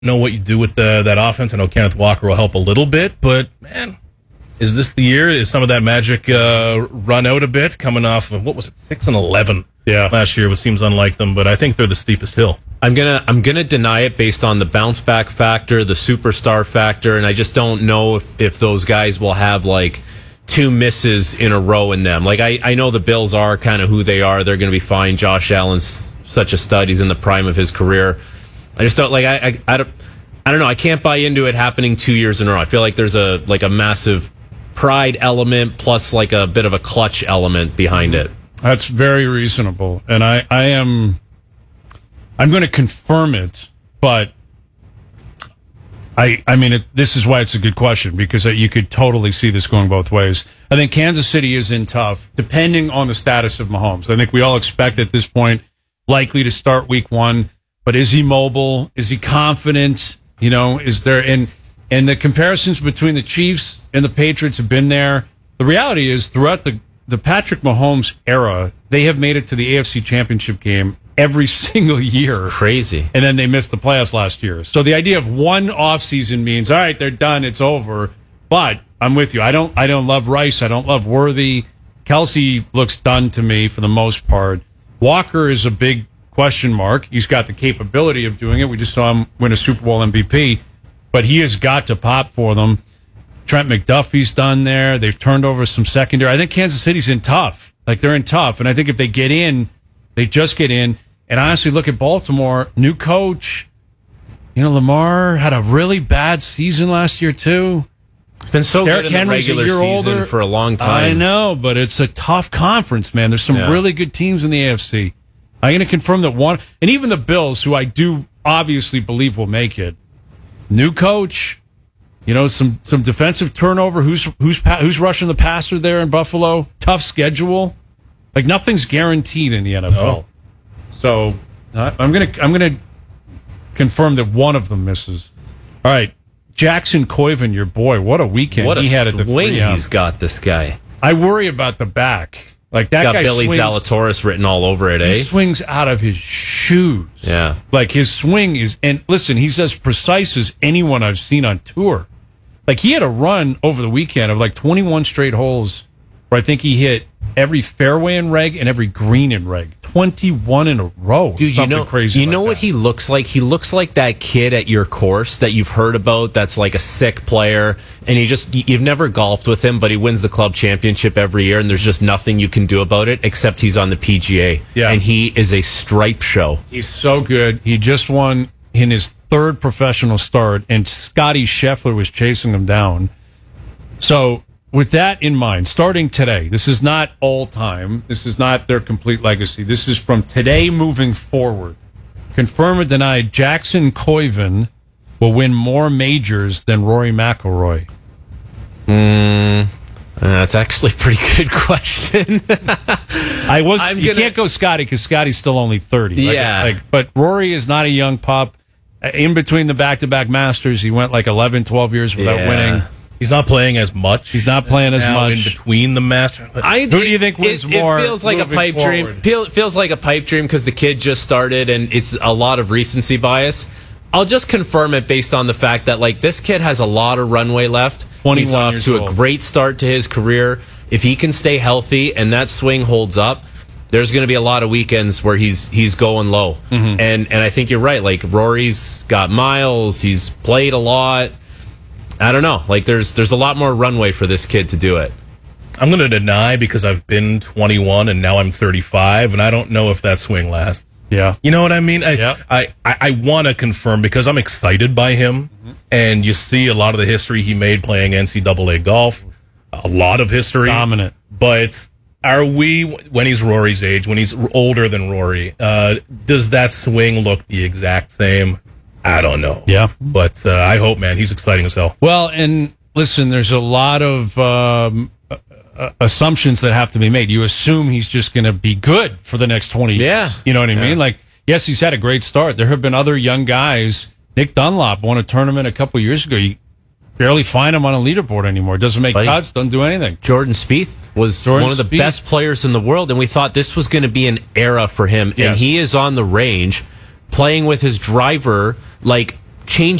know what you do with that offense. I know Kenneth Walker will help a little bit, but man, is this the year? Is some of that magic run out a bit? Coming off of, what was it, 6-11 last year, which seems unlike them, but I think they're the steepest hill. I'm gonna deny it based on the bounce back factor, the superstar factor, and I just don't know if those guys will have like 2 misses in a row in them. Like I know the Bills are kind of who they are. They're going to be fine. Josh Allen's such a stud. He's in the prime of his career. I just don't like. I don't know. I can't buy into it happening 2 years in a row. I feel like there's a massive pride element plus like a bit of a clutch element behind it. That's very reasonable, and I'm going to confirm it, but I mean, this is why it's a good question, because you could totally see this going both ways. I think Kansas City is in tough, depending on the status of Mahomes. I think we all expect at this point likely to start week 1, but is he mobile? Is he confident? You know, is there and the comparisons between the Chiefs and the Patriots have been there. The reality is, throughout the Patrick Mahomes era, they have made it to the AFC Championship game every single year. It's crazy. And then they missed the playoffs last year. So the idea of one offseason means, all right, they're done, it's over. But I'm with you. I don't love Rice. I don't love Worthy. Kelsey looks done to me for the most part. Walker is a big question mark. He's got the capability of doing it. We just saw him win a Super Bowl MVP. But he has got to pop for them. Trent McDuffie's done there. They've turned over some secondary. I think Kansas City's in tough. Like, they're in tough. And I think if they get in, they just get in. And honestly, look at Baltimore. New coach. You know, Lamar had a really bad season last year, too. It's been so Derrick good in the regular season for a long time. I know, but it's a tough conference, man. There's some really good teams in the AFC. I'm going to confirm that one. And even the Bills, who I do obviously believe will make it. New coach. You know, some defensive turnover. Who's rushing the passer there in Buffalo? Tough schedule. Like, nothing's guaranteed in the NFL. No. So I'm gonna confirm that one of them misses. All right, Jackson Koivin, your boy. What a weekend what a he had at the swing 3M. He's got, this guy. I worry about the back. Like, that got guy Billy Zalatoris written all over it. He swings out of his shoes. Yeah, like his swing is. And listen, he's as precise as anyone I've seen on tour. Like, he had a run over the weekend of like 21 straight holes where I think he hit every fairway in reg and every green in reg. 21 in a row. Dude, crazy. You know what he looks like? He looks like that kid at your course that you've heard about that's like a sick player, and you've never golfed with him, but he wins the club championship every year, and there's just nothing you can do about it except he's on the PGA. Yeah. And he is a stripe show. He's so good. He just won in his 3rd professional start, and Scotty Scheffler was chasing him down. So, with that in mind, starting today, this is not all time. This is not their complete legacy. This is from today moving forward. Confirm or deny, Jackson Koivin will win more majors than Rory McIlroy. That's actually a pretty good question. You can't go Scotty because Scotty's still only 30. Yeah. But Rory is not a young pup. In between the back-to-back Masters, he went like 11, 12 years without winning. He's not playing as much. He's not playing as much in between the Masters. Who do you think wins more? It feels like a pipe dream. Feels like a pipe dream because the kid just started, and it's a lot of recency bias. I'll just confirm it based on the fact that like this kid has a lot of runway left. He's off to a great start to his career. If he can stay healthy and that swing holds up, there's going to be a lot of weekends where he's going low. Mm-hmm. And I think you're right. Like, Rory's got miles. He's played a lot. I don't know. Like, there's a lot more runway for this kid to do it. I'm going to deny because I've been 21 and now I'm 35, and I don't know if that swing lasts. Yeah. You know what I mean? I want to confirm because I'm excited by him, and you see a lot of the history he made playing NCAA golf, a lot of history. Dominant. But are we, when he's Rory's age, when he's older than Rory, does that swing look the exact same? I don't know. Yeah. But I hope, man, he's exciting as hell. Well, and listen, there's a lot of assumptions that have to be made. You assume he's just going to be good for the next 20 years. Yeah. You know what I mean? Like, yes, he's had a great start. There have been other young guys. Nick Dunlop won a tournament a couple years ago. You barely find him on a leaderboard anymore. Doesn't make cuts, doesn't do anything. Jordan Spieth was one of the best players in the world, and we thought this was going to be an era for him. Yes. And he is on the range playing with his driver like change